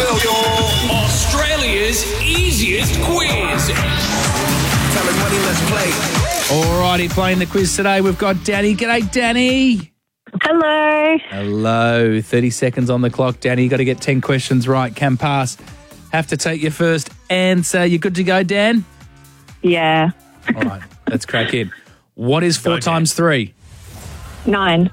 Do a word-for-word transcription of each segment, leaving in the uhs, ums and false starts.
Will, y'all. Australia's easiest quiz. Tell him money, let's play. Alrighty, playing the quiz today, we've got Danny. G'day, Danny. Hello. Hello. thirty seconds on the clock, Danny. You've got to get ten questions right. Can pass. Have to take your first answer. You good to go, Dan? Yeah. All right, let's crack in. What is four Go, times three? Nine.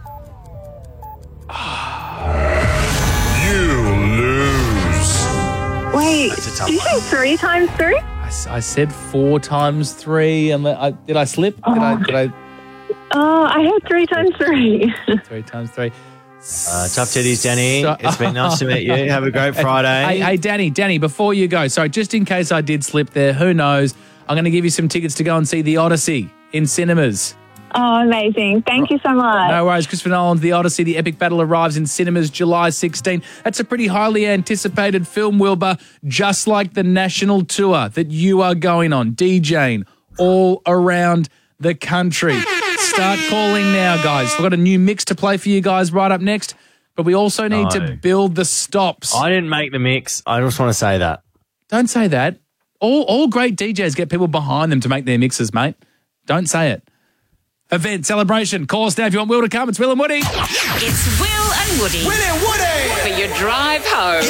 You lose. Wait, That's a tough did you say three times three? I, s- I said four times three. And I, did I slip? Did I? Did I? Oh, I had three times three. Three times three. Uh, tough titties, Danny. So- It's been nice to meet you. Have a great Friday. Hey, hey, Danny, Danny, before you go, sorry, just in case I did slip there, who knows? I'm going to give you some tickets to go and see The Odyssey in cinemas. Oh, amazing. Thank you so much. No worries. Christopher Nolan's The Odyssey, the epic battle, arrives in cinemas July sixteenth. That's a pretty highly anticipated film, Wilbur, just like the national tour that you are going on, DJing all around the country. Start calling now, guys. We've got a new mix to play for you guys right up next, but we also need No. to build the stops. I didn't make the mix. I just want to say that. Don't say that. All, all great D Js get people behind them to make their mixes, mate. Don't say it. Event, celebration, call us now if you want Will to come. It's Will and Woody. It's Will and Woody Will and Woody. for your drive home.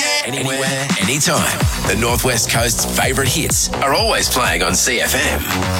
Anywhere, anytime. The Northwest Coast's favourite hits are always playing on C F M.